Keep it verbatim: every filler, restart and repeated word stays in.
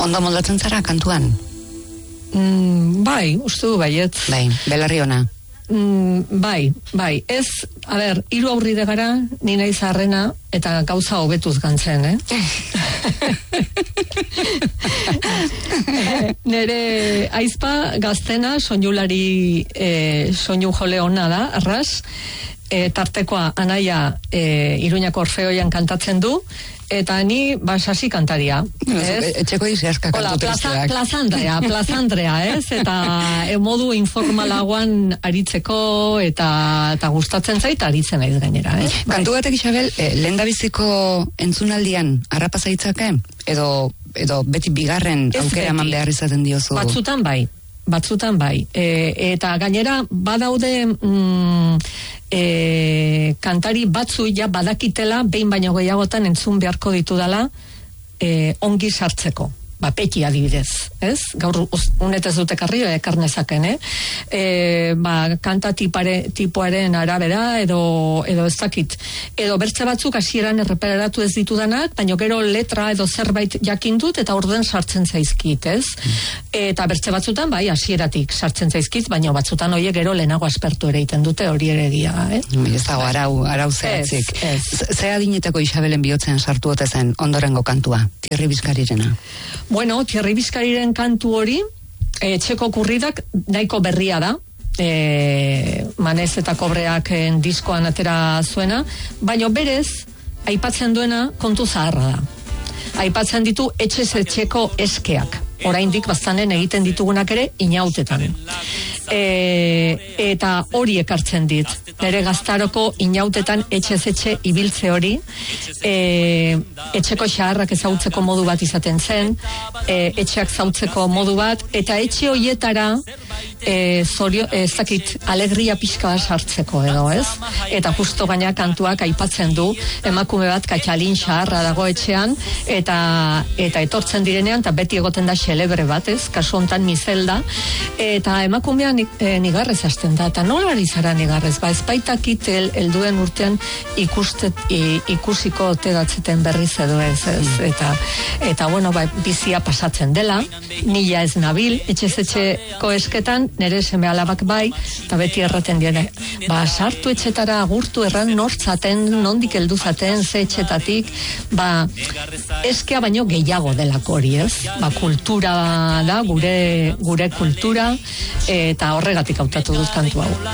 Ondo moldatzen zara kantuan? Mm, bai, uste du baiet. Bai, belarri ona. Mm, bai, bai. Ez, a ber, hiru aurride gara, ni naiz harrena, eta gauza hobetuz gantzen, eh? Nere aizpa gaztena, soinulari, eh, soinu jole ona da, arras, e, tartekoa anaia e, Iruñako Orfeoian kantatzen du, eta ni basasi kantaria. Etxeko iziaska kantu tristeak. Plaza Andrea, Plaza Andrea, ez? Eta e, modu informalagoan aritzeko eta eta gustatzen zait aritzen naiz gainera, ez? Kantu batek, Isabel, eh, lehendabiziko entzunaldian harrapa zaitzake? Edo, edo beti bigarren aukera eman behar izaten diozu? Batzutan bai. Batzutan bai. E, eta gainera badaude mm, e, kantari batzu ja badakitela behin baino gehiagotan entzun beharko ditudala e, ongi sartzeko. Ba, Peti adibidez, ez? Gaur unetez dute karrio ekarnezaken, eh? E, ba, kanta tipare, tipoaren arabera edo, edo ez dakit. Edo bertze batzuk hasieran erreperatu ez ditudanak, baina gero letra edo zerbait jakin dut eta orden sartzen zaizkit, ez? Eta bertze batzutan, bai, hasieratik sartzen zaizkit, baina batzutan hoiek gero lehenago aspertu ere egiten dute, hori ere egia, eh? Ez dago, arau, arau zehatzik. Ze adinetako Isabelen bihotzean sartu ote zen ondorengo kantua, Thierry Bizkarirena? Bueno, Thierry Bizkariren kantu hori, e, txeko kurridak nahiko berria da, e, Manez eta Kobreak en diskoan atera zuena, baina berez, aipatzen duena kontu zaharra da. Aipatzen ditu etxez etxeko eskeak. Oraindik baztanen egiten ditugunak ere inautetan. E, eta hori ekartzen dit. Nere gaztaroko inautetan etxez etxe ibiltze hori, e, etxeko xaharrak ezautzeko modu bat izaten zen, e, etxeak zautzeko modu bat, eta etxe hoietara e, zorio, ez dakit, alegria pixka bat sartzeko edo, ez? Eta justo gaina kantuak aipatzen du, emakume bat katxalin xaharra dago etxean, eta, eta etortzen direnean, eta beti egoten da xelebre bat, ez? Kasu hontan Mizelda, eta emakumea e, nigarrez hasten da, eta nola ari zara nigarrez? Ba, ezpaitakit el, elduen urtean ikustet, i, ikusiko tedatzeten berriz edo ez, ez? Eta, eta bueno, ba, bizia pasatzen dela, nila ez nabil, etxez etxeko esketan, nire seme alabak bai, eta beti erraten diene, ba, sartu etxetara agurtu erran nortzaten, nondik heldu zaten, ze etxetatik, ba, eskea baino gehiago delako hori, ez? Ba, kultura da, gure, gure kultura, eta horregatik hautatu dut kantu hau.